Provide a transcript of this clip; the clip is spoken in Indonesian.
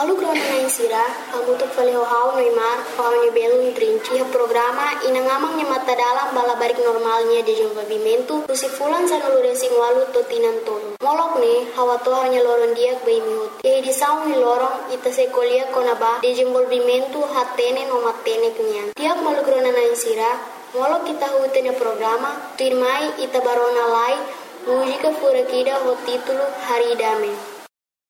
Malu krona na insira, kamu tu fale hau Neymar, hau ni belum trinci programa inangamang nya mata dalam bala barik normalnya de desenvolvimento, tu si fulan sa nulu resing walu to tinanton. Molok ne, hawa to hanya loron diak bai mihut. Ye di saung ni lorong ita se kolia konaba de desenvolvimento hatene no matene kenyan. Tiak malu krona na insira, molok kita hutenya programa, tu irmai ita barona lai, música furakida ho título Haridame.